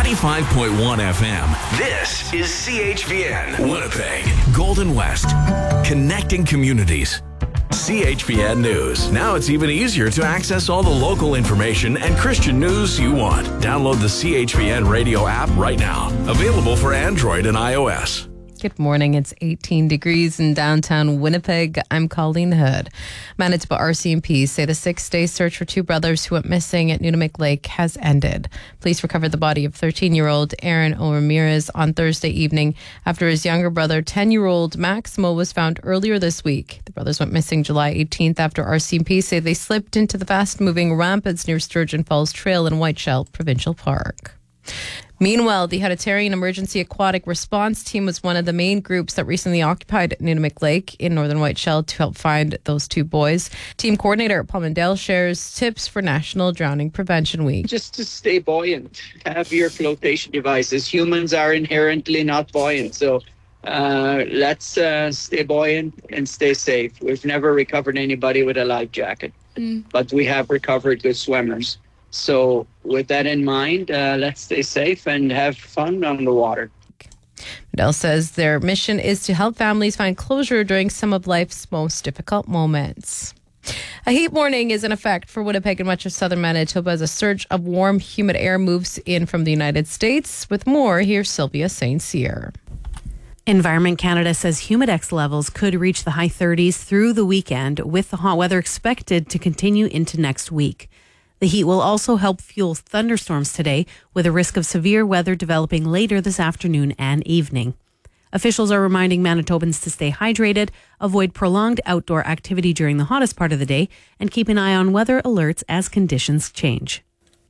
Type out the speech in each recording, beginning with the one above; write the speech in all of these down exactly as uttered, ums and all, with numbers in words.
ninety-five point one F M. This is C H V N, Winnipeg, Golden West, connecting communities. C H V N News. Now it's even easier to access all the local information and Christian news you want. Download the C H V N radio app right now. Available for Android and iOS. Good morning. It's eighteen degrees in downtown Winnipeg. I'm Colleen Hood. Manitoba R C M P say the six-day search for two brothers who went missing at Nunamik Lake has ended. Police recovered the body of thirteen-year-old Aaron O. Ramirez on Thursday evening after his younger brother, ten-year-old Maximo, was found earlier this week. The brothers went missing July eighteenth after R C M P say they slipped into the fast-moving rapids near Sturgeon Falls Trail in Whiteshell Provincial Park. Meanwhile, the Humanitarian Emergency Aquatic Response Team was one of the main groups that recently occupied Nunamik Lake in northern Whiteshell to help find those two boys. Team coordinator Paul Mandel shares tips for National Drowning Prevention Week. Just to stay buoyant, have your flotation devices. Humans are inherently not buoyant, so uh, let's uh, stay buoyant and stay safe. We've never recovered anybody with a life jacket, mm. but we have recovered good swimmers. So with that in mind, uh, let's stay safe and have fun on the water. Mandel says their mission is to help families find closure during some of life's most difficult moments. A heat warning is in effect for Winnipeg and much of southern Manitoba as a surge of warm, humid air moves in from the United States. With more, here's Sylvia Saint Cyr. Environment Canada says humidex levels could reach the high thirties through the weekend, with the hot weather expected to continue into next week. The heat will also help fuel thunderstorms today, with a risk of severe weather developing later this afternoon and evening. Officials are reminding Manitobans to stay hydrated, avoid prolonged outdoor activity during the hottest part of the day, and keep an eye on weather alerts as conditions change.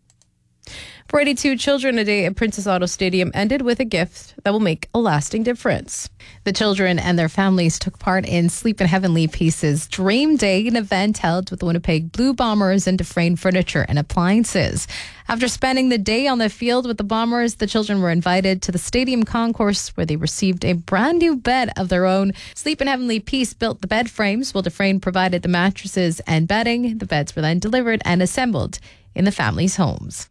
For eighty-two children, a day at Princess Auto Stadium ended with a gift that will make a lasting difference. The children and their families took part in Sleep in Heavenly Peace's Dream Day, an event held with the Winnipeg Blue Bombers and Dufresne Furniture and Appliances. After spending the day on the field with the Bombers, the children were invited to the stadium concourse where they received a brand new bed of their own. Sleep in Heavenly Peace built the bed frames while Dufresne provided the mattresses and bedding. The beds were then delivered and assembled in the families' homes.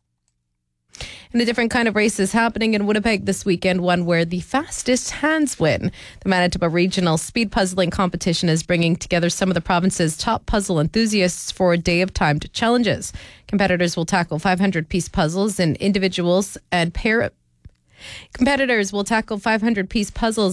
And a different kind of race is happening in Winnipeg this weekend, one where the fastest hands win. The Manitoba Regional Speed Puzzling Competition is bringing together some of the province's top puzzle enthusiasts for a day of timed challenges. Competitors will tackle five hundred piece puzzles in individuals and pair. Competitors will tackle five hundred piece puzzles